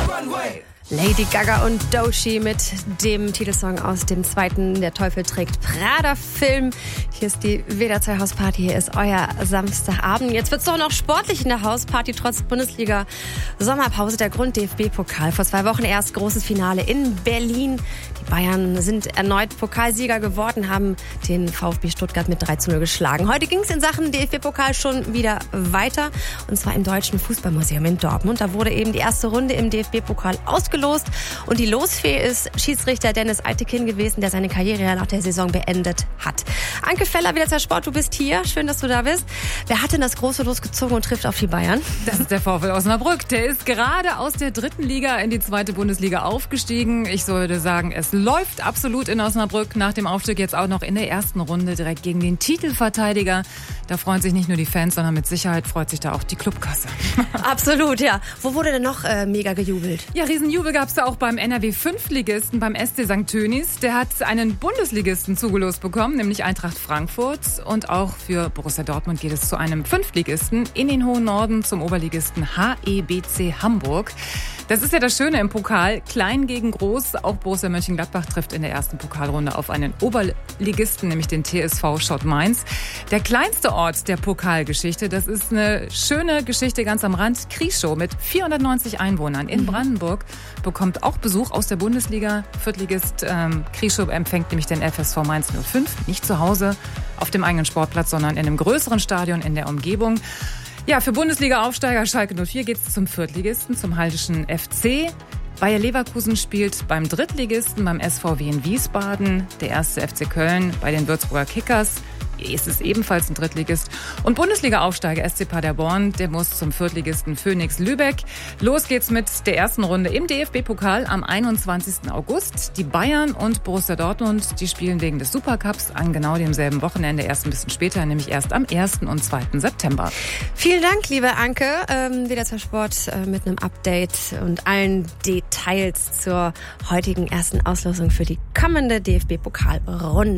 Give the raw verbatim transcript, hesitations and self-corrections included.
Lady Gaga und Doechii mit dem Titelsong aus dem zweiten Der Teufel trägt Prada-Film. Hier ist die WDR zwei Hausparty, hier ist euer Samstagabend. Jetzt wird's doch noch sportlich in der Hausparty, trotz Bundesliga-Sommerpause. Der Grund D F B-Pokal. Vor zwei Wochen erst großes Finale in Berlin. Die Bayern sind erneut Pokalsieger geworden, haben den VfB Stuttgart mit drei zu null geschlagen. Heute ging's in Sachen D F B-Pokal schon wieder weiter. Und zwar im Deutschen Fußballmuseum in Dortmund. Da wurde eben die erste Runde im D F B-Pokal ausgelost. Und die Losfee ist Schiedsrichter Dennis Eitekin gewesen, der seine Karriere nach der Saison beendet hat. Anke Feller, WDR zwei Sport, du bist hier. Schön, dass du da bist. Wer hat denn das große Los gezogen und trifft auf die Bayern? Das ist der VfL Osnabrück. Der ist gerade aus der dritten Liga in die zweite Bundesliga aufgestiegen. Ich würde sagen, es läuft absolut in Osnabrück. Nach dem Aufstieg jetzt auch noch in der ersten Runde direkt gegen den Titelverteidiger. Da freuen sich nicht nur die Fans, sondern mit Sicherheit freut sich da auch die Clubkasse. Absolut, ja. Wo wurde denn noch äh, mega gejubelt? Ja, Riesenjubel gab es da auch beim N R W-Fünftligisten, beim S C Sankt Tönis. Der hat einen Bundesligisten zugelost bekommen, nämlich Eintracht Frankfurt. Und auch für Borussia Dortmund geht es zu einem Fünftligisten in den hohen Norden, zum Oberligisten H E B C Hamburg. Das ist ja das Schöne im Pokal, klein gegen groß. Auch Borussia Mönchengladbach trifft in der ersten Pokalrunde auf einen Oberligisten, nämlich den T S V Schott Mainz. Der kleinste Ort der Pokalgeschichte, das ist eine schöne Geschichte ganz am Rand. Krieschow mit vierhundertneunzig Einwohnern in Brandenburg bekommt auch Besuch aus der Bundesliga. Viertligist ähm, Krieschow empfängt nämlich den F S V Mainz null fünf, nicht zu Hause auf dem eigenen Sportplatz, sondern in einem größeren Stadion in der Umgebung. Ja, für Bundesliga-Aufsteiger Schalke null vier geht's zum Viertligisten, zum Haltischen F C. Bayer Leverkusen spielt beim Drittligisten, beim S V W in Wiesbaden. Der erste F C Köln bei den Würzburger Kickers. Es ist ebenfalls ein Drittligist. Und Bundesliga-Aufsteiger S C Paderborn, der muss zum Viertligisten Phoenix Lübeck. Los geht's mit der ersten Runde im D F B-Pokal am einundzwanzigsten August. Die Bayern und Borussia Dortmund, die spielen wegen des Supercups an genau demselben Wochenende, erst ein bisschen später, nämlich erst am ersten und zweiten September. Vielen Dank, liebe Anke. Ähm, WDR zwei Sport äh, mit einem Update und allen Details zur heutigen ersten Auslosung für die kommende D F B-Pokalrunde.